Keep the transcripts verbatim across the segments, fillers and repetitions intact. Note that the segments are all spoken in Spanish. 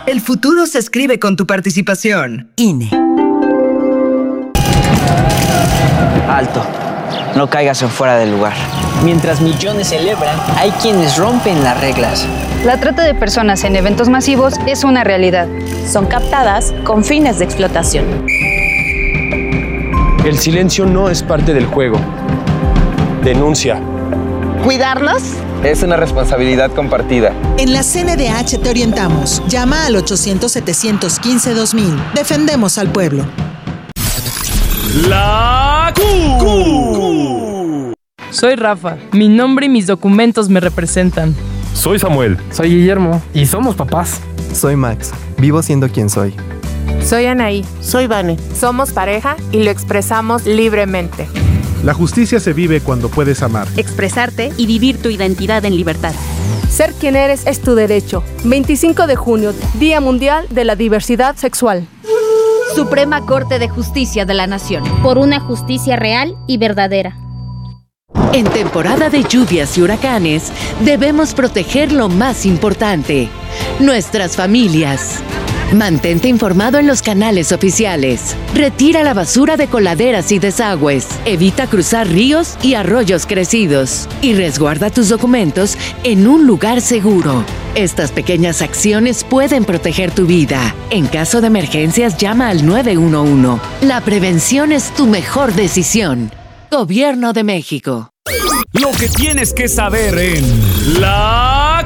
El futuro se escribe con tu participación. I N E. Alto. No caigas en fuera del lugar. Mientras millones celebran, hay quienes rompen las reglas. La trata de personas en eventos masivos es una realidad. Son captadas con fines de explotación. El silencio no es parte del juego. Denuncia. ¿Cuidarnos? Es una responsabilidad compartida. En la C N D H te orientamos. Llama al ochocientos, setecientos quince, dos mil. Defendemos al pueblo. La Q. Soy Rafa. Mi nombre y mis documentos me representan. Soy Samuel. Soy Guillermo. Y somos papás. Soy Max. Vivo siendo quien soy. Soy Anaí. Soy Vane. Somos pareja y lo expresamos libremente. La justicia se vive cuando puedes amar, expresarte y vivir tu identidad en libertad. Ser quien eres es tu derecho. veinticinco de junio, Día Mundial de la Diversidad Sexual. Suprema Corte de Justicia de la Nación. Por una justicia real y verdadera. En temporada de lluvias y huracanes, debemos proteger lo más importante: nuestras familias. Mantente informado en los canales oficiales. Retira la basura de coladeras y desagües. Evita cruzar ríos y arroyos crecidos. Y resguarda tus documentos en un lugar seguro. Estas pequeñas acciones pueden proteger tu vida. En caso de emergencias, llama al nueve uno uno. La prevención es tu mejor decisión. Gobierno de México. Lo que tienes que saber en La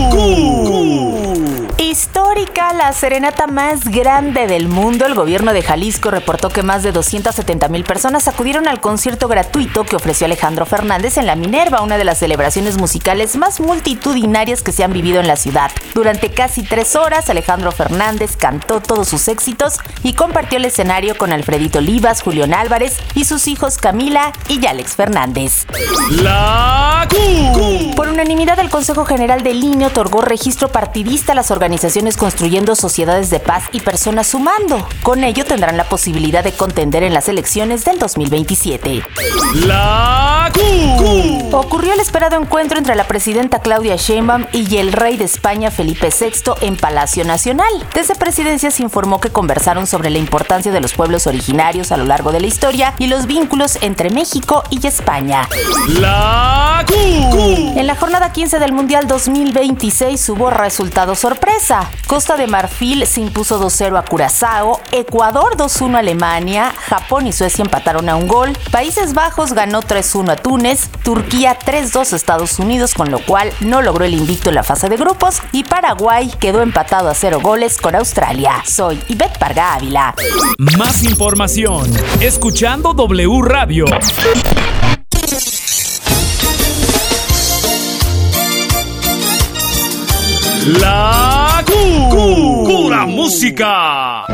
Q. Histórica, la serenata más grande del mundo. El gobierno de Jalisco reportó que más de doscientas setenta mil personas acudieron al concierto gratuito que ofreció Alejandro Fernández en la Minerva, una de las celebraciones musicales más multitudinarias que se han vivido en la ciudad. Durante casi tres horas, Alejandro Fernández cantó todos sus éxitos y compartió el escenario con Alfredito Olivas, Julián Álvarez y sus hijos Camila y Alex Fernández. La Q. Por unanimidad, el Consejo General del I N E otorgó registro partidista a las organizaciones Construyendo Sociedades de Paz y Personas Sumando. Con ello tendrán la posibilidad de contender en las elecciones del dos mil veintisiete. La Q. Ocurrió el esperado encuentro entre la presidenta Claudia Sheinbaum y el rey de España Felipe sexto en Palacio Nacional. Desde Presidencia se informó que conversaron sobre la importancia de los pueblos originarios a lo largo de la historia y los vínculos entre México y España. La Q. En la jornada quince del Mundial dos mil veintiséis hubo resultado sorpresa. Costa de Marfil se impuso dos cero a Curazao, Ecuador dos uno a Alemania, Japón y Suecia empataron a un gol, Países Bajos ganó tres uno a Túnez, Turquía tres dos a Estados Unidos, con lo cual no logró el invicto en la fase de grupos, y Paraguay quedó empatado a cero goles con Australia. Soy Ivette Parga Ávila. Más información escuchando W Radio. La Q. Pura música.